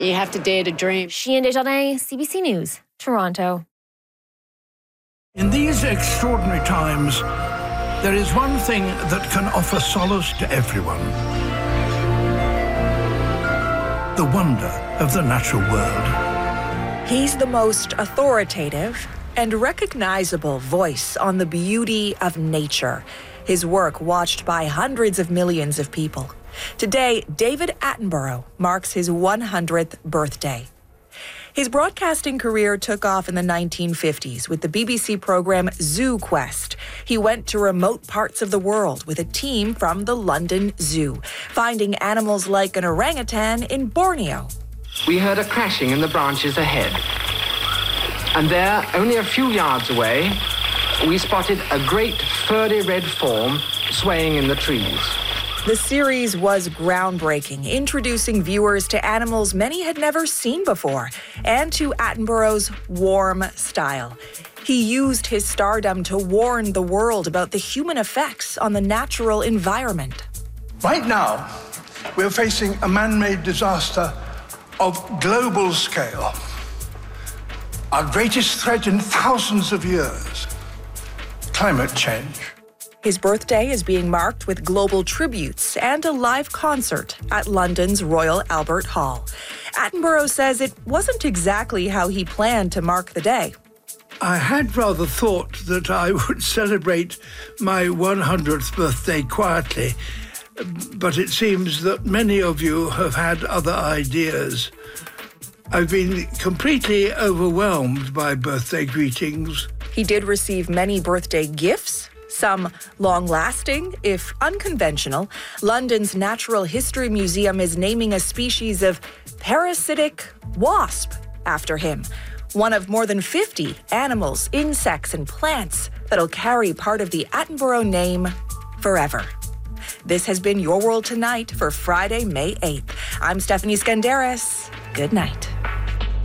You have to dare to dream. Sheehan Desjardins, CBC News, Toronto. In these extraordinary times, there is one thing that can offer solace to everyone. The wonder of the natural world. He's the most authoritative and recognizable voice on the beauty of nature. His work watched by hundreds of millions of people. Today, David Attenborough marks his 100th birthday. His broadcasting career took off in the 1950s with the BBC program Zoo Quest. He went to remote parts of the world with a team from the London Zoo, finding animals like an orangutan in Borneo. We heard a crashing in the branches ahead. And there, only a few yards away, we spotted a great furry red form swaying in the trees. The series was groundbreaking, introducing viewers to animals many had never seen before, and to Attenborough's warm style. He used his stardom to warn the world about the human effects on the natural environment. Right now, we're facing a man-made disaster of global scale. Our greatest threat in thousands of years, climate change. His birthday is being marked with global tributes and a live concert at London's Royal Albert Hall. Attenborough says it wasn't exactly how he planned to mark the day. I had rather thought that I would celebrate my 100th birthday quietly, but it seems that many of you have had other ideas. I've been completely overwhelmed by birthday greetings. He did receive many birthday gifts, some long-lasting, if unconventional. London's Natural History Museum is naming a species of parasitic wasp after him, one of more than 50 animals, insects, and plants that'll carry part of the Attenborough name forever. This has been Your World Tonight for Friday, May 8th. I'm Stephanie Skandaris. Good night.